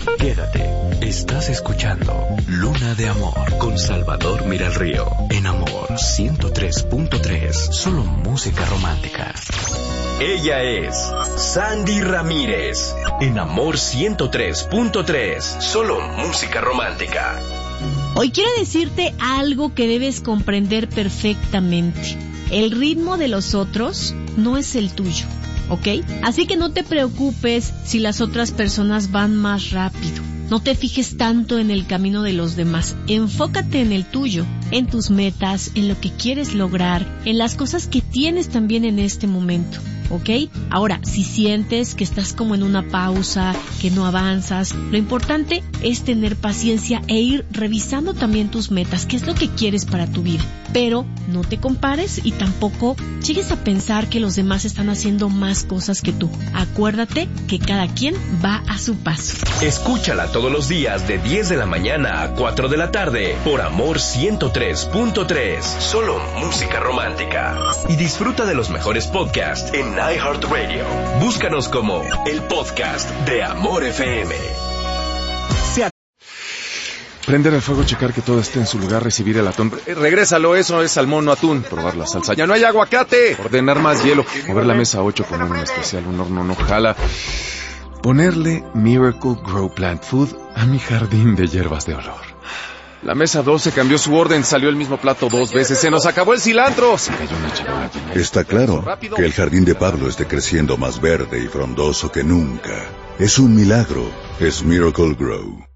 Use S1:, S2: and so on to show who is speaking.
S1: Quédate, estás escuchando Luna de Amor con Salvador Miralrío. En Amor 103.3, solo música romántica. Ella es Sandy Ramírez. En Amor 103.3, solo música romántica.
S2: Hoy quiero decirte algo que debes comprender perfectamente. El ritmo de los otros no es el tuyo, ¿ok? Así que no te preocupes si las otras personas van más rápido. No te fijes tanto en el camino de los demás. Enfócate en el tuyo, en tus metas, en lo que quieres lograr, en las cosas que tienes también en este momento, ¿ok? Ahora, si sientes que estás como en una pausa, que no avanzas, lo importante es tener paciencia e ir revisando también tus metas, qué es lo que quieres para tu vida. Pero no te compares y tampoco llegues a pensar que los demás están haciendo más cosas que tú. Acuérdate que cada quien va a su paso.
S1: Escúchala todos los días de 10 de la mañana a 4 de la tarde por Amor 103.3, solo música romántica. Y disfruta de los mejores podcasts en iHeartRadio. Búscanos como el podcast de Amor FM.
S3: Prender el fuego, checar que todo esté en su lugar, recibir el atún. Regrésalo, eso es salmón, no atún. Probar la salsa. ¡Ya no hay aguacate! Ordenar más hielo. Mover la mesa 8, poner un especial, un horno no jala. Ponerle Miracle Grow Plant Food a mi jardín de hierbas de olor. La mesa 12 cambió su orden, salió el mismo plato 2 veces. ¡Se nos acabó el cilantro! Se cayó una charola.
S4: Está claro que el jardín de Pablo esté creciendo más verde y frondoso que nunca. Es un milagro. Es Miracle Grow.